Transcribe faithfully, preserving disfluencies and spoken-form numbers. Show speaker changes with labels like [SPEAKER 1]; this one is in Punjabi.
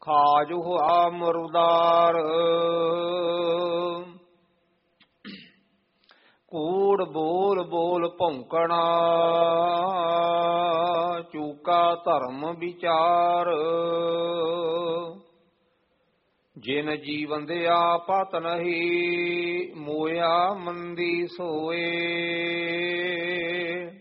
[SPEAKER 1] ਖਾਜ ਹੁਆ ਮੁਰਦਾਰ। ਕੂੜ ਬੋਲ ਬੋਲ ਭੌਂਕਣਾ ਚੂਕਾ ਧਰਮ ਵਿਚਾਰ। ਜਿਨ ਜੀਵੰਦਿਆ ਪਤ ਨਹੀਂ ਮੋਇਆ ਮੰਦੀ ਸੋਏ।